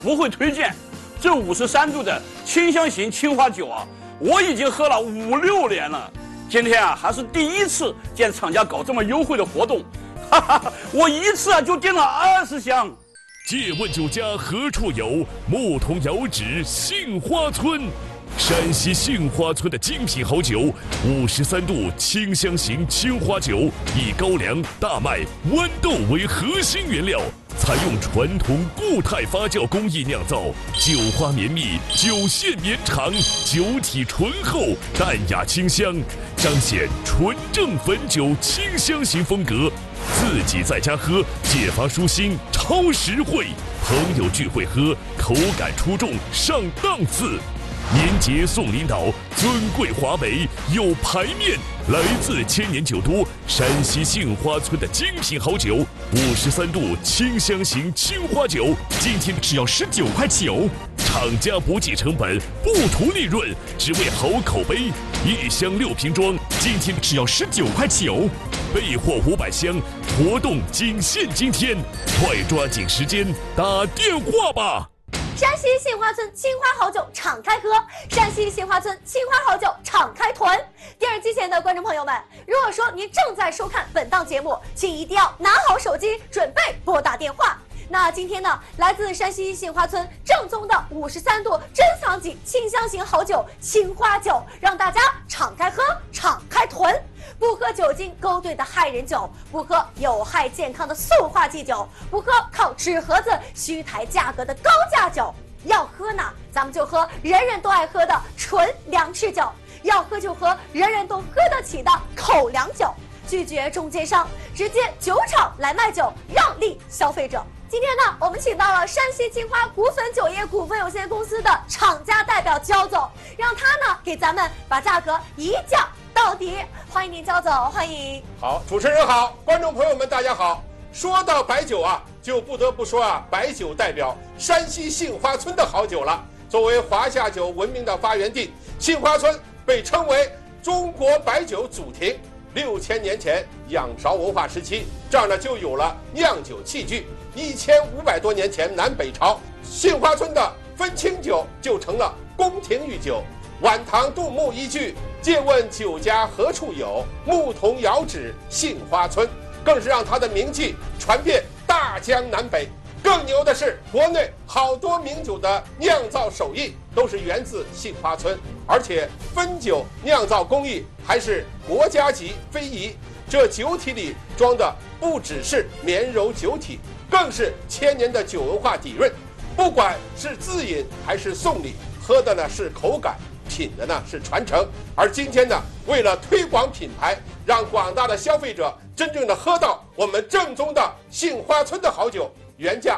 不会推荐。这53度的清香型青花酒啊，我已经喝了5、6年了。今天啊，还是第一次见厂家搞这么优惠的活动，哈哈，我一次啊就订了20箱。 借问酒家何处有？牧童遥指杏花村。山西杏花村的精品好酒，53度清香型青花酒，以高粱、大麦、豌豆为核心原料，采用传统固态发酵工艺酿造，酒花绵密，酒线绵长，酒体醇厚，淡雅清香，彰显纯正汾酒清香型风格。自己在家喝，解乏舒心，超实惠；朋友聚会喝，口感出众，上档次。年节送领导，尊贵华美有排面。来自千年酒都山西杏花村的精品好酒，53度清香型青花酒，今天只要19块9。厂家不计成本，不图利润，只为好口碑。1箱6瓶装，今天只要19块9。备货500箱，活动仅限今天，快抓紧时间打电话吧！ 山西杏花村青花好酒敞开喝，山西杏花村青花好酒敞开囤。电视机前的观众朋友们，如果说您正在收看本档节目，请一定要拿好手机，准备拨打电话。那今天呢，来自山西杏花村正宗的53度珍藏级清香型好酒青花酒，让大家敞开喝，敞开囤。不喝酒精勾兑的害人酒，不喝有害健康的塑化剂酒，不喝靠纸盒子虚抬价格的高价酒。要喝呢，咱们就喝人人都爱喝的纯粮食酒；要喝就喝人人都喝得起的口粮酒。拒绝中间商，直接酒厂来卖酒，让利消费者。今天呢，我们请到了山西青花谷粉酒业股份有限公司的厂家代表焦总，让他呢给咱们把价格一降到底。欢迎您，焦总，欢迎。 好，主持人好，观众朋友们大家好。说到白酒啊，就不得不说啊，白酒代表山西杏花村的好酒了。作为华夏酒闻名的发源地，杏花村被称为中国白酒祖庭。6000年前，仰韶文化时期，这儿呢就有了酿酒器具。1500多年前，南北朝，杏花村的分清酒就成了宫廷御酒。晚唐杜牧一句“借问酒家何处有，牧童遥指杏花村”，更是让他的名气传遍大江南北。更牛的是，国内好多名酒的酿造手艺都是源自杏花村，而且汾酒酿造工艺还是国家级非遗。这酒体里装的不只是绵柔酒体，更是千年的酒文化底蕴。不管是自饮还是送礼，喝的呢是口感，品的呢是传承。而今天呢，为了推广品牌，让广大的消费者真正的喝到我们正宗的杏花村的好酒，原价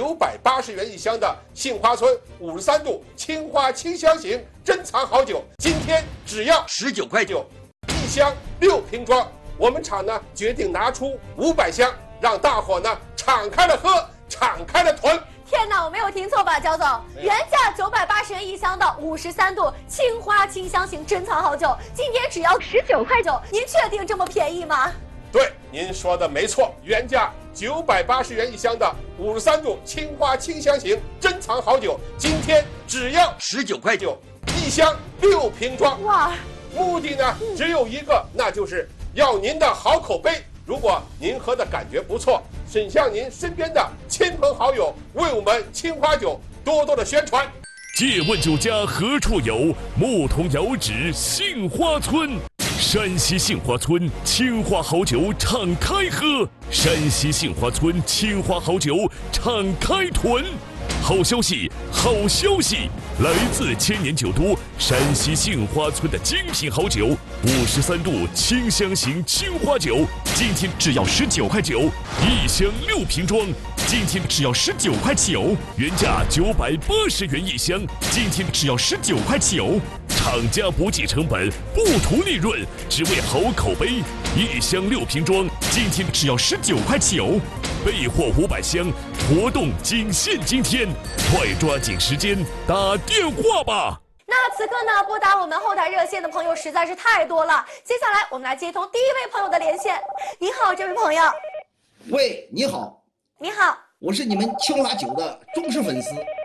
980元1箱的杏花村53度青花清香型珍藏好酒，今天只要19块9，1箱6瓶装。我们厂呢决定拿出500箱，让大伙呢敞开了喝，敞开了囤。 天哪，我没有听错吧，焦总？原价980元1箱的53度青花清香型珍藏好酒，今天只要19块9，您确定这么便宜吗？ 对，您说的没错，原价980元1箱的53度青花清香型珍藏好酒，今天只要19块9，1箱6瓶装。 哇！ 目的呢只有一个，那就是要您的好口碑。如果您喝的感觉不错，请向您身边的亲朋好友为我们青花酒多多的宣传。 借问酒家何处有？牧童遥指杏花村。山西杏花村青花好酒敞开喝，山西杏花村青花好酒敞开囤。好消息，好消息！来自千年酒都山西杏花村的精品好酒53度清香型青花酒，今天只要19块9，1箱6瓶装，今天只要19块9，原价980元1箱，今天只要19块9。厂家不计成本，不图利润，只为好口碑。1箱6瓶装，今天只要19块9。备货500箱，活动仅限今天，快抓紧时间打电话吧！ 那此刻呢，拨打我们后台热线的朋友实在是太多了。接下来我们来接通第一位朋友的连线。你好，这位朋友。 喂，你好。 你好。 我是你们青花酒的忠实粉丝，